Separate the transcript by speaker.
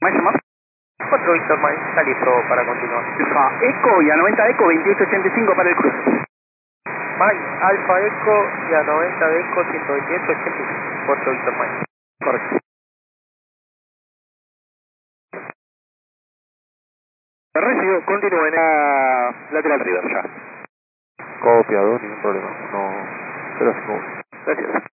Speaker 1: Mike más.
Speaker 2: 4 Víctor Mike, está listo para continuar.
Speaker 1: Alfa Eco y a 90 Eco 2885 para el cruce.
Speaker 2: Mike, Alfa Eco y a 90 de Eco 128.85. 4 Víctor Mike.
Speaker 1: Correcto.
Speaker 3: Recibo, continúen a lateral river ya. Copiado, ningún problema. No, 051. Gracias.